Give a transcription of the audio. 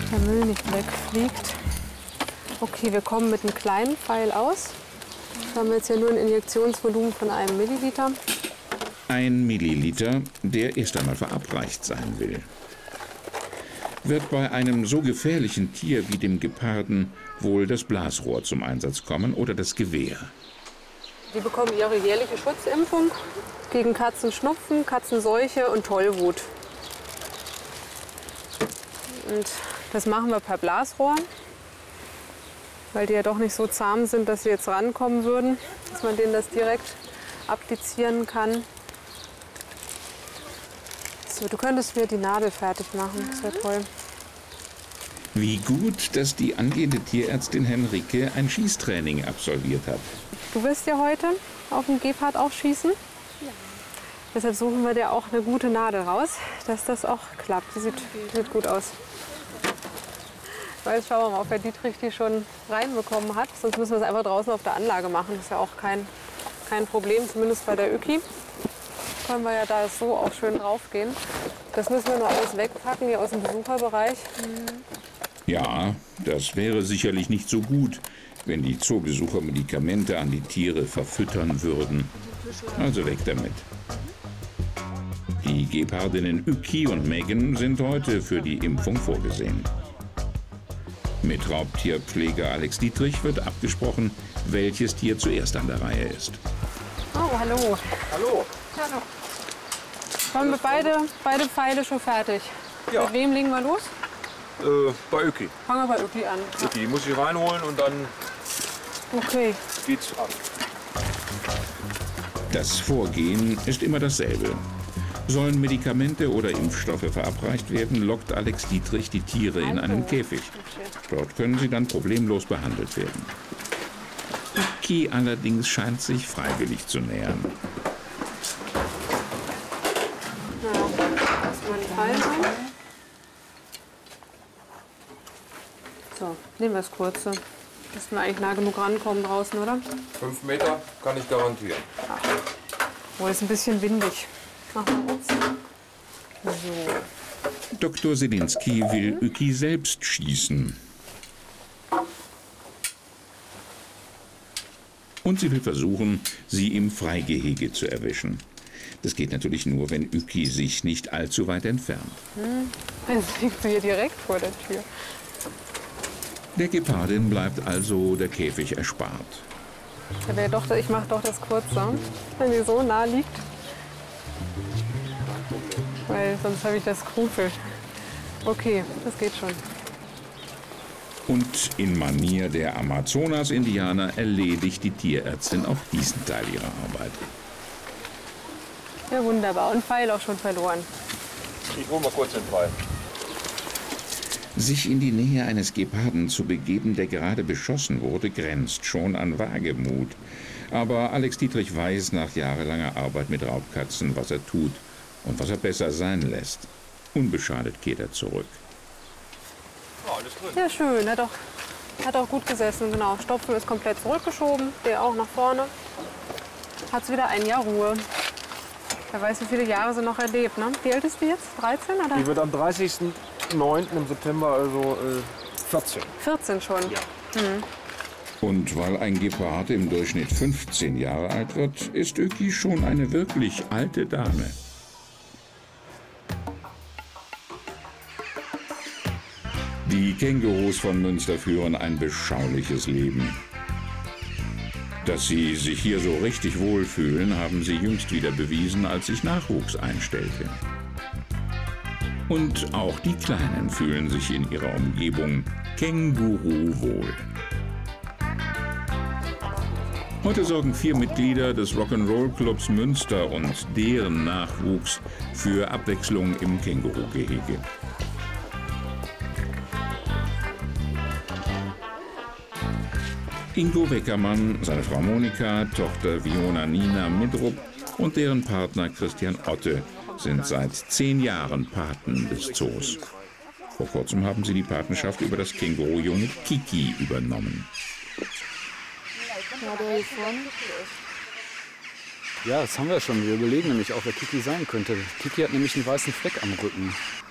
der Müll nicht wegfliegt. Okay, wir kommen mit einem kleinen Pfeil aus. Wir haben jetzt hier nur ein Injektionsvolumen von 1 Milliliter. 1 Milliliter, der erst einmal verabreicht sein will. Wird bei einem so gefährlichen Tier wie dem Geparden wohl das Blasrohr zum Einsatz kommen oder das Gewehr? Die bekommen ihre jährliche Schutzimpfung gegen Katzenschnupfen, Katzenseuche und Tollwut. Und das machen wir per Blasrohr, weil die ja doch nicht so zahm sind, dass sie jetzt rankommen würden, dass man denen das direkt applizieren kann. So, du könntest mir die Nadel fertig machen, das wäre toll. Wie gut, dass die angehende Tierärztin Henrike ein Schießtraining absolviert hat. Du wirst ja heute auf dem Gepard auch schießen. Ja. Deshalb suchen wir dir auch eine gute Nadel raus, dass das auch klappt. Die sieht gut aus. Jetzt schauen wir mal, ob der Dietrich die schon reinbekommen hat. Sonst müssen wir es einfach draußen auf der Anlage machen. Das ist ja auch kein Problem, zumindest bei der Öki. Können wir ja da so auch schön drauf gehen. Das müssen wir nur alles wegpacken hier aus dem Besucherbereich. Ja, das wäre sicherlich nicht so gut, wenn die Zoobesucher Medikamente an die Tiere verfüttern würden. Also weg damit. Die Gepardinnen Uki und Megan sind heute für die Impfung vorgesehen. Mit Raubtierpfleger Alex Dietrich wird abgesprochen, welches Tier zuerst an der Reihe ist. Oh, hallo. Hallo. Hallo. Haben wir beide Pfeile schon fertig? Ja. Mit wem legen wir los? Bei Öki. Fangen wir bei Öki an. Öki, die muss ich reinholen und dann Okay. geht's ab. Das Vorgehen ist immer dasselbe. Sollen Medikamente oder Impfstoffe verabreicht werden, lockt Alex Dietrich die Tiere in einen Käfig. Dort können sie dann problemlos behandelt werden. Uki allerdings scheint sich freiwillig zu nähern. Ja, erstmal einen Pfeil rein. So, nehmen wir das kurze. Dass wir eigentlich nah genug rankommen draußen, oder? 5 Meter kann ich garantieren. Oh, ist ein bisschen windig. Machen wir jetzt. So. Dr. Selinski will Uki selbst schießen. Und sie will versuchen, sie im Freigehege zu erwischen. Das geht natürlich nur, wenn Uki sich nicht allzu weit entfernt. Jetzt liegt sie hier direkt vor der Tür. Der Gepardin bleibt also der Käfig erspart. Ich mache doch das kurze, wenn sie so nah liegt. Weil sonst habe ich das Skrupel. Okay, das geht schon. Und in Manier der Amazonas-Indianer erledigt die Tierärztin auch diesen Teil ihrer Arbeit. Ja, wunderbar. Und Pfeil auch schon verloren. Ich hole mal kurz den Pfeil. Sich in die Nähe eines Geparden zu begeben, der gerade beschossen wurde, grenzt schon an Wagemut. Aber Alex Dietrich weiß nach jahrelanger Arbeit mit Raubkatzen, was er tut und was er besser sein lässt. Unbeschadet kehrt er zurück. Ja, alles drin. Ja, schön. Hat auch gut gesessen, genau. Stopfen ist komplett zurückgeschoben, der auch nach vorne. Hat wieder ein Jahr Ruhe. Wer weiß, wie viele Jahre sie noch erlebt, ne? Wie alt ist die jetzt? 13 oder? Die wird am 30.09. im September, also 14. 14 schon. Ja. Und weil ein Gepard im Durchschnitt 15 Jahre alt wird, ist Uki schon eine wirklich alte Dame. Die Kängurus von Münster führen ein beschauliches Leben. Dass sie sich hier so richtig wohlfühlen, haben sie jüngst wieder bewiesen, als sich Nachwuchs einstellte. Und auch die Kleinen fühlen sich in ihrer Umgebung Känguru wohl. Heute sorgen 4 Mitglieder des Rock'n'Roll-Clubs Münster und deren Nachwuchs für Abwechslung im Kängurugehege. Ingo Weckermann, seine Frau Monika, Tochter Viona Nina Midrup und deren Partner Christian Otte sind seit 10 Jahren Paten des Zoos. Vor kurzem haben sie die Patenschaft über das Kängurujunge Kiki übernommen. Ja, das haben wir schon. Wir überlegen nämlich auch, wer Kiki sein könnte. Kiki hat nämlich einen weißen Fleck am Rücken.